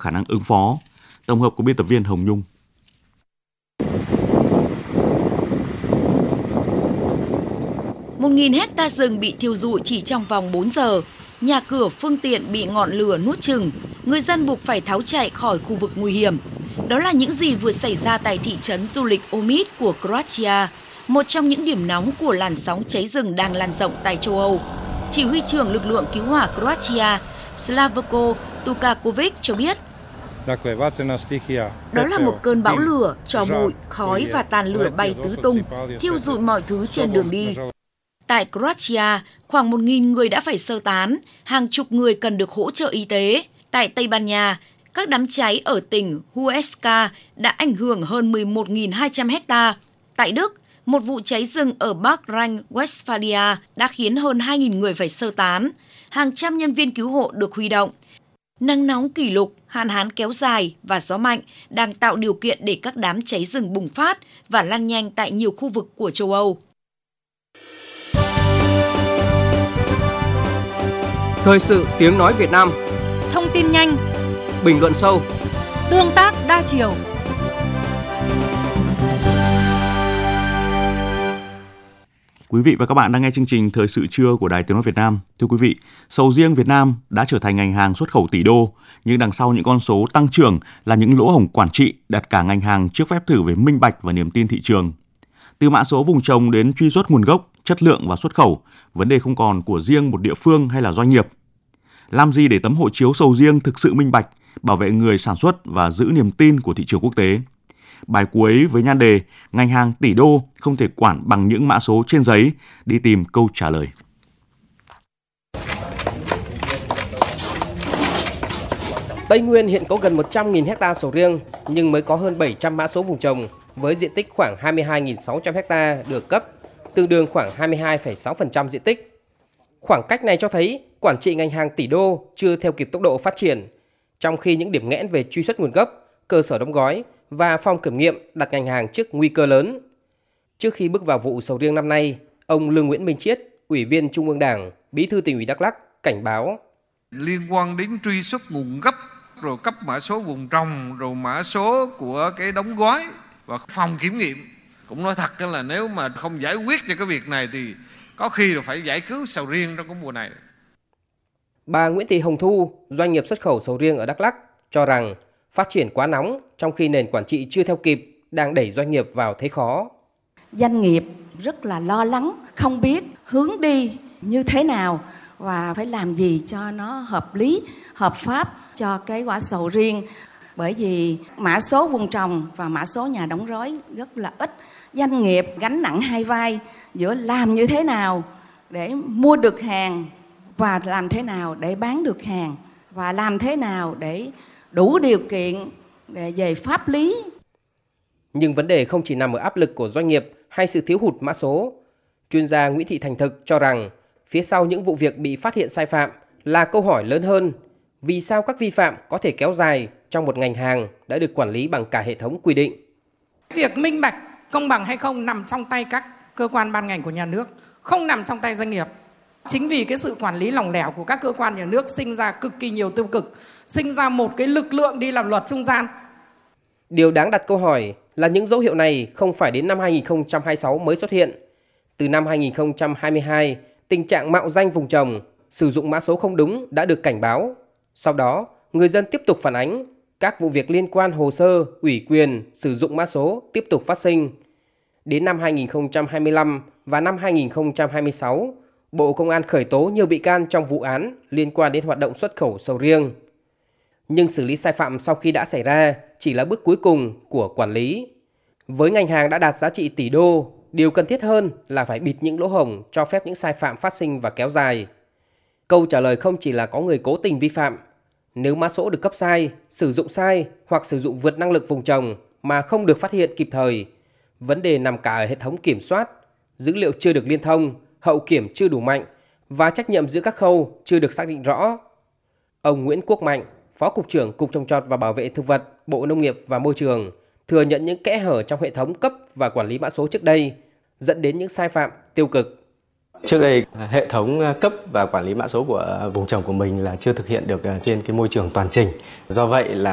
khả năng ứng phó. Tổng hợp của biên tập viên Hồng Nhung. Một 1.000 hecta rừng bị thiêu rụi chỉ trong vòng 4 giờ. Nhà cửa, phương tiện bị ngọn lửa nuốt chửng. Người dân buộc phải tháo chạy khỏi khu vực nguy hiểm. Đó là những gì vừa xảy ra tại thị trấn du lịch Omid của Croatia, một trong những điểm nóng của làn sóng cháy rừng đang lan rộng tại châu Âu. Chỉ huy trưởng lực lượng cứu hỏa Croatia Slavko Tukakovic cho biết, đó là một cơn bão lửa, tro bụi, khói và tàn lửa bay tứ tung, thiêu rụi mọi thứ trên đường đi. Tại Croatia, khoảng 1.000 người đã phải sơ tán, hàng chục người cần được hỗ trợ y tế. Tại Tây Ban Nha, các đám cháy ở tỉnh Huesca đã ảnh hưởng hơn 11.200 hecta. Tại Đức, một vụ cháy rừng ở Bắc Rhine-Westphalia đã khiến hơn 2.000 người phải sơ tán. Hàng trăm nhân viên cứu hộ được huy động. Nắng nóng kỷ lục, hạn hán kéo dài và gió mạnh đang tạo điều kiện để các đám cháy rừng bùng phát và lan nhanh tại nhiều khu vực của châu Âu. Thời sự tiếng nói Việt Nam. Thông tin nhanh, bình luận sâu, tương tác đa chiều. Quý vị và các bạn đang nghe chương trình Thời sự trưa của Đài Tiếng nói Việt Nam. Thưa quý vị, sầu riêng Việt Nam đã trở thành ngành hàng xuất khẩu tỷ đô, nhưng đằng sau những con số tăng trưởng là những lỗ hổng quản trị đặt cả ngành hàng trước phép thử về minh bạch và niềm tin thị trường. Từ mã số vùng trồng đến truy xuất nguồn gốc, chất lượng và xuất khẩu, vấn đề không còn của riêng một địa phương hay là doanh nghiệp. Làm gì để tấm hộ chiếu sầu riêng thực sự minh bạch, bảo vệ người sản xuất và giữ niềm tin của thị trường quốc tế? Bài cuối với nhan đề ngành hàng tỷ đô không thể quản bằng những mã số trên giấy, đi tìm câu trả lời. Tây Nguyên hiện có gần 100.000 hecta sầu riêng, nhưng mới có hơn 700 mã số vùng trồng, với diện tích khoảng 22.600 hecta được cấp, tương đương khoảng 22,6% diện tích. Khoảng cách này cho thấy quản trị ngành hàng tỷ đô chưa theo kịp tốc độ phát triển, trong khi những điểm nghẽn về truy xuất nguồn gốc, cơ sở đóng gói và phòng kiểm nghiệm đặt ngành hàng trước nguy cơ lớn. Trước khi bước vào vụ sầu riêng năm nay, ông Lương Nguyễn Minh Chiết, Ủy viên Trung ương Đảng, Bí thư Tỉnh ủy Đắk Lắk cảnh báo liên quan đến truy xuất nguồn gốc, rồi cấp mã số vùng trồng, rồi mã số của cái đóng gói và phòng kiểm nghiệm. Cũng nói thật là nếu mà không giải quyết cho cái việc này thì có khi là phải giải cứu sầu riêng trong cái mùa này. Bà Nguyễn Thị Hồng Thu, doanh nghiệp xuất khẩu sầu riêng ở Đắk Lắk, cho rằng phát triển quá nóng trong khi nền quản trị chưa theo kịp đang đẩy doanh nghiệp vào thế khó. Doanh nghiệp rất là lo lắng, không biết hướng đi như thế nào và phải làm gì cho nó hợp lý, hợp pháp cho cái quả sầu riêng. Bởi vì mã số vùng trồng và mã số nhà đóng gói rất là ít. Doanh nghiệp gánh nặng hai vai giữa làm như thế nào để mua được hàng và làm thế nào để bán được hàng và làm thế nào để đủ điều kiện về pháp lý. Nhưng vấn đề không chỉ nằm ở áp lực của doanh nghiệp hay sự thiếu hụt mã số. Chuyên gia Nguyễn Thị Thành Thực cho rằng phía sau những vụ việc bị phát hiện sai phạm là câu hỏi lớn hơn. Vì sao các vi phạm có thể kéo dài trong một ngành hàng đã được quản lý bằng cả hệ thống quy định? Việc minh bạch, công bằng hay không nằm trong tay các cơ quan ban ngành của nhà nước, không nằm trong tay doanh nghiệp. Chính vì cái sự quản lý lỏng lẻo của các cơ quan nhà nước sinh ra cực kỳ nhiều tiêu cực, sinh ra một cái lực lượng đi làm luật trung gian. Điều đáng đặt câu hỏi là những dấu hiệu này không phải đến năm 2026 mới xuất hiện. Từ năm 2022, tình trạng mạo danh vùng trồng, sử dụng mã số không đúng đã được cảnh báo. Sau đó, người dân tiếp tục phản ánh, các vụ việc liên quan hồ sơ, ủy quyền, sử dụng mã số tiếp tục phát sinh. Đến năm 2025 và năm 2026, Bộ Công an khởi tố nhiều bị can trong vụ án liên quan đến hoạt động xuất khẩu sầu riêng. Nhưng xử lý sai phạm sau khi đã xảy ra chỉ là bước cuối cùng của quản lý. Với ngành hàng đã đạt giá trị tỷ đô, điều cần thiết hơn là phải bịt những lỗ hổng cho phép những sai phạm phát sinh và kéo dài. Câu trả lời không chỉ là có người cố tình vi phạm. Nếu mã số được cấp sai, sử dụng sai hoặc sử dụng vượt năng lực vùng trồng mà không được phát hiện kịp thời, vấn đề nằm cả ở hệ thống kiểm soát, dữ liệu chưa được liên thông, hậu kiểm chưa đủ mạnh và trách nhiệm giữa các khâu chưa được xác định rõ. Ông Nguyễn Quốc Mạnh, Phó Cục trưởng Cục Trồng trọt và Bảo vệ Thực vật, Bộ Nông nghiệp và Môi trường, thừa nhận những kẽ hở trong hệ thống cấp và quản lý mã số trước đây, dẫn đến những sai phạm tiêu cực. Trước đây, hệ thống cấp và quản lý mã số của vùng trồng của mình là chưa thực hiện được trên cái môi trường toàn trình. Do vậy là